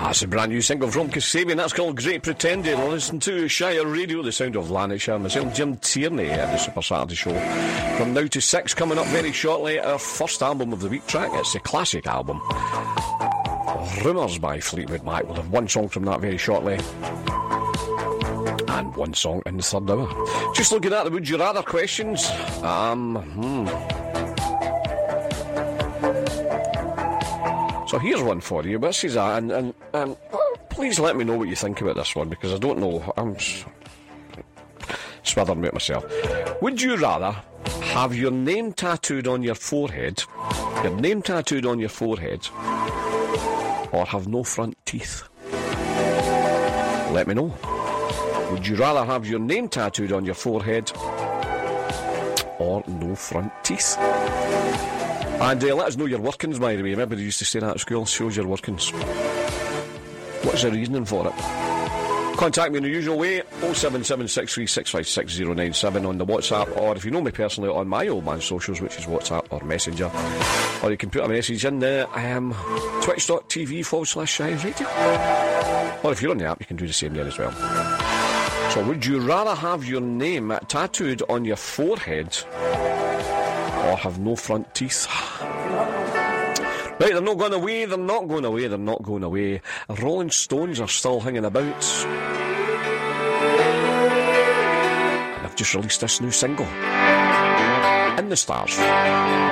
That's a brand new single from Kasabian. That's called Great Pretender. Listen to Shire Radio, the sound of Lanarkshire. Myself, Jim Tierney, at the Super Saturday Show. From now to 6, coming up very shortly, our first album of the week track. It's a classic album. Rumours by Fleetwood Mac. We'll have one song from that very shortly. And one song in the third hour. Just looking at the Would You Rather questions. So here's one for you. This is and please let me know what you think about this one, because I don't know. I'm smothering about myself. Would you rather have your name tattooed on your forehead, or have no front teeth? Let me know. Would you rather have your name tattooed on your forehead or no front teeth? And let us know your workings, by the way. Remember they used to say that at school, shows your workings. What's the reasoning for it? Contact me in the usual way, 07763656097 on the WhatsApp, or if you know me personally, on my old man socials, which is WhatsApp or Messenger. Or you can put a message in the twitch.tv/Shire Radio. Or if you're on the app, you can do the same there as well. So would you rather have your name tattooed on your forehead or have no front teeth? Right, they're not going away. Rolling Stones are still hanging about. And they've just released this new single, In the Stars.